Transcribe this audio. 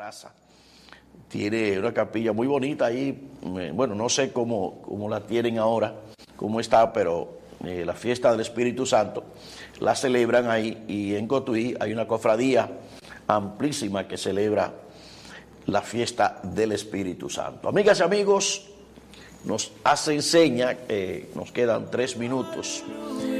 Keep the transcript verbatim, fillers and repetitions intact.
raza. Tiene una capilla muy bonita ahí, bueno, no sé cómo, cómo la tienen ahora, cómo está, pero eh, la fiesta del Espíritu Santo la celebran ahí, y en Cotuí hay una cofradía amplísima que celebra la fiesta del Espíritu Santo. Amigas y amigos, nos hace seña, eh, nos quedan tres minutos.